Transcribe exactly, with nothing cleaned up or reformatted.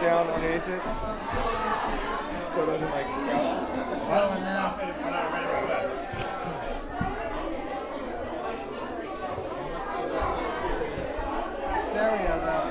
down underneath it, so it doesn't like go. It's going now. Stereo though.